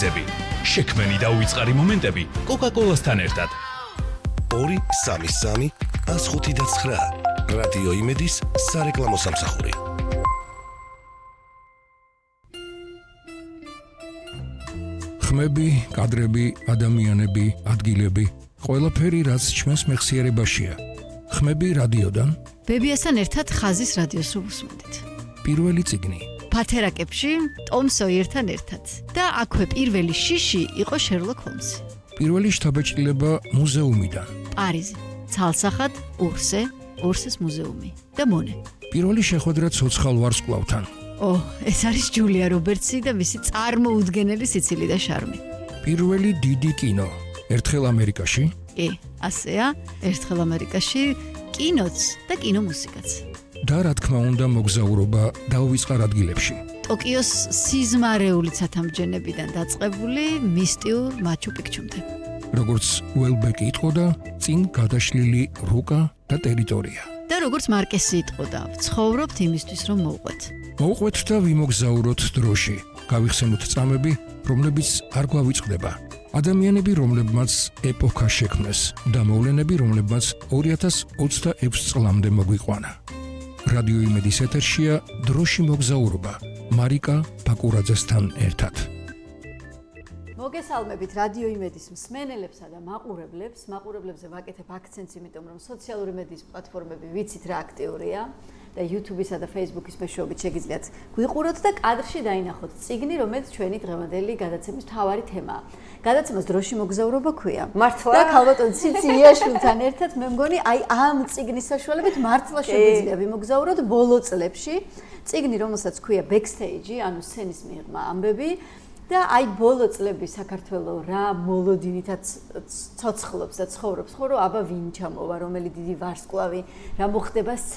სიურპრიზები. შექმენი და უიწყარი მომენტები Coca-Cola-სთან ერთად. 233 105.9 რადიო იმედის სარეკლამო სამსახური. ხმები, კადრები, ადამიანები, ადგილები, ყველაფერი რაც ჩვენს მეხსიერებაშია. ხმები რადიოდან, ბებიასთან ერთად ხაზის რადიოს რო უსმენთ. პირველი წიგნი. ფათერაკებში ტომ სოიერთან ერთად. და აქვე პირველი შიში იყო შერლოკ ჰოლმსი. პირველი შთაბეჭდილება მუზეუმიდან. პარიზი, ცალსახად ორსეს მუზეუმი და მონე. პირველი შეხვედრა ცოცხალ ვარსკვლავთან. ეს არის ჯულია რობერტსი და მისი წარმოუდგენელი სიცილი და შარმი. პირველი დიდი კინო. ერთხელ ამერიკაში. კი, ასეა, ერთხელ ამერიკაში კინოც და კინომუსიკაც. და რა თქმა უნდა მოგზაურობა დაუვიწყარ ადგილებში. ტოკიოს სიზმარეული ცათამბჯენებიდან დაწყებული მისტიურ მაჩუ-პიქჩუმდე. როგორც უელბეკი იტყოდა, წინ გადაშლილი რუკა და ტერიტორია. და როგორც მარკესი იტყოდა, ვცხოვრობთ იმისთვის, რომ მოვყვეთ. მოვყვეთ და ვიმოგზაუროთ დროში. გავიხსენოთ წამები, რომლებიც არ გვავიწყდება. ადამიანები, რომლებმაც ეპოქა შექმნეს და მოვლენები, რომლებმაც 2026 წლამდე მოგვიყვანა. რადიო იმედის ეთერშია დროში მოგზაურობა მარიკა ბაკურაძესთან ერთად. მოგესალმებით რადიო იმედის მსმენელებსა და მაყურებლებზე ვაკეთებ აქცენტს, იმიტომ რომ სოციალური მედიის პლატფორმები ვიცით რა აქტიურია და YouTube-ისა და Facebook-ის მეშვეობით შეგიძლიათ გვიყუროთ და კადრში დაინახოთ წიგნი, რომელიც ჩვენი დღევანდელი გადაცემის მთავარი თემაა. გადაცემას დროში მოგზაურობა ქვია. მართლა? და ქალბატონ ციცი იაშვილთან ერთად მე მგონი აი ამ წიგნის საშუალებით მართლა შეგვიძლია ვიმოგზაუროთ ბოლო წლებში. წიგნი, რომელსაც ქვია Backstage, ანუ სცენის მიღმა ამბები. და აი ბოლო წლები საქართველო რა მოლოდინითაც ცოცხლობს და ცხოვრობს, ხო რომ აბა ვინ ჩამოვა, რომელი დიდი ვარსკვლავი, რა მოხდება